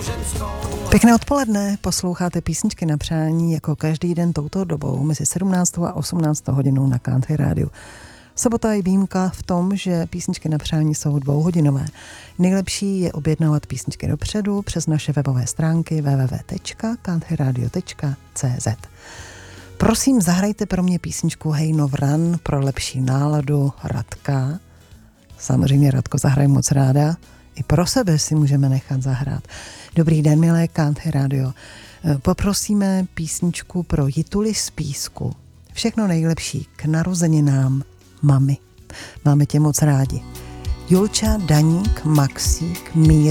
Pěkné odpoledne, posloucháte písničky na přání jako každý den touto dobou mezi 17. a 18. hodinou na Country Rádiu. Sobota je výjimka v tom, že písničky na přání jsou dvouhodinové. Nejlepší je objednávat písničky dopředu přes naše webové stránky www.countryradio.cz. Prosím, zahrajte pro mě písničku Hey No Run pro lepší náladu Radka. Samozřejmě Radko zahraj moc ráda. I pro sebe si můžeme nechat zahrát. Dobrý den, milé Country Radio. Poprosíme písničku pro Jituli z Písku. Všechno nejlepší k narozeninám mami. Máme tě moc rádi. Julča, Daník, Maxík, Míra,